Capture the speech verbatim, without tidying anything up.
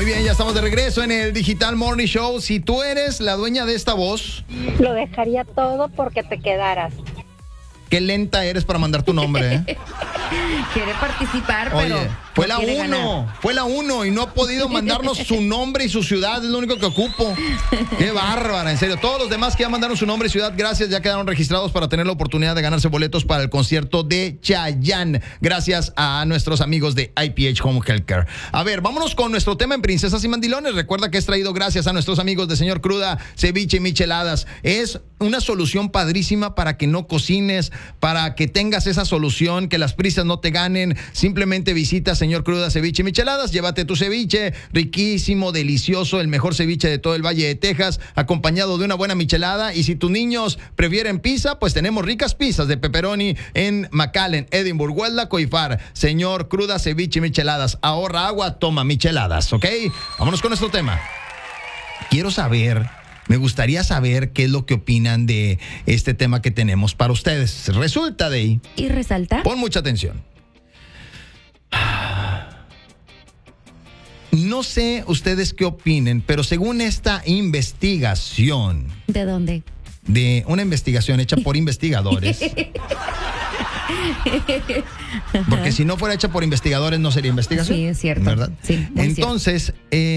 Muy bien, ya estamos de regreso en el Digital Morning Show. Si tú eres la dueña de esta voz, Lo dejaría todo porque te quedaras. qué lenta eres para mandar tu nombre, ¿eh? Quiere participar, pero Oye, fue no la quiere uno, ganar. fue la uno y no ha podido mandarnos su nombre y su ciudad, es lo único que ocupo. Qué bárbara, en serio. Todos los demás que ya mandaron su nombre y ciudad, gracias, ya quedaron registrados para tener la oportunidad de ganarse boletos para el concierto de Chayanne, gracias a nuestros amigos de I P H Home Healthcare. A ver, vámonos con nuestro tema en Princesas y Mandilones. Recuerda que es traído gracias a nuestros amigos de Señor Cruda, Ceviche y Micheladas. Es una solución padrísima para que no cocines, para que tengas esa solución, que las prisas no te ganen. Simplemente visita Señor Cruda, Ceviche y Micheladas, llévate tu ceviche, riquísimo, delicioso, el mejor ceviche de todo el Valle de Texas, acompañado de una buena michelada. Y si tus niños prefieren pizza, pues tenemos ricas pizzas de pepperoni en McAllen, Edinburgh, Huelva, Coifar. Señor Cruda, Ceviche y Micheladas. Ahorra agua, toma micheladas, ¿ok? Vámonos con nuestro tema. Quiero saber, me gustaría saber qué es lo que opinan de este tema que tenemos para ustedes. Resulta de ahí, Y resalta. pon mucha atención. No sé ustedes qué opinen, pero según esta investigación, ¿De dónde? de una investigación hecha por investigadores, porque si no fuera hecha por investigadores no sería investigación. Sí, es cierto. ¿Verdad? Sí, muy cierto. Entonces, eh,